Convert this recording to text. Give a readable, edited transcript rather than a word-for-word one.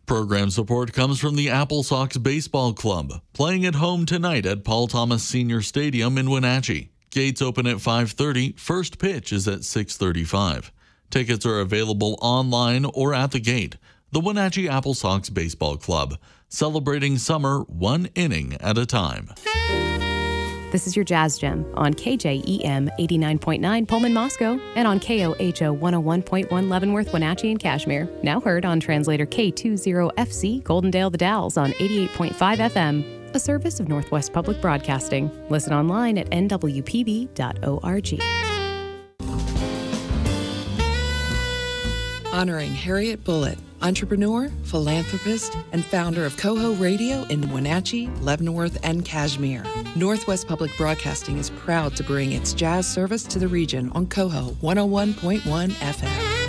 Program support comes from the Apple Sox Baseball Club, playing at home tonight at Paul Thomas Senior Stadium in Wenatchee. Gates open at 5:30. First pitch is at 6:35. Tickets are available online or at the gate. The Wenatchee Apple Sox Baseball Club, celebrating summer one inning at a time. This is your Jazz Gem on KJEM 89.9 Pullman, Moscow, and on KOHO 101.1 Leavenworth, Wenatchee, and Kashmir. Now heard on translator K20FC Goldendale, The Dalles on 88.5 FM, a service of Northwest Public Broadcasting. Listen online at nwpb.org. Honoring Harriet Bullitt, entrepreneur, philanthropist, and founder of Coho Radio in Wenatchee, Leavenworth, and Kashmir. Northwest Public Broadcasting is proud to bring its jazz service to the region on Coho 101.1 FM.